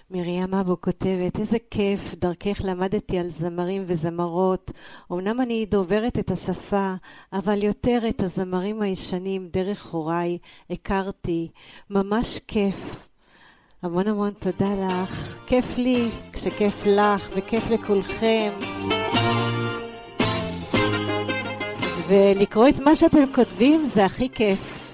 מרים אבו כותבת, איזה כיף, דרכך למדתי על זמרים וזמרות. אמנם אני דוברת את השפה, אבל יותר את הזמרים הישנים, דרך הוריי, הכרתי. ממש כיף. המון המון תודה לך. כיף לי, כשכיף לך, וכיף לכולכם. ולקרוא את מה שאתם כותבים זה הכי כיף.